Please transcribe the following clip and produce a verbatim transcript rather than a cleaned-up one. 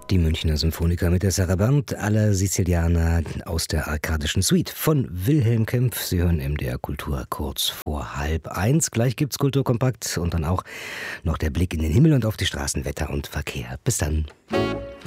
Die Münchner Symphoniker mit der Sarabande alla Siciliana aus der Arkadischen Suite von Wilhelm Kempff. Sie hören M D R Kultur kurz vor halb eins. Gleich gibt's Kulturkompakt und dann auch noch der Blick in den Himmel und auf die Straßenwetter und Verkehr. Bis dann.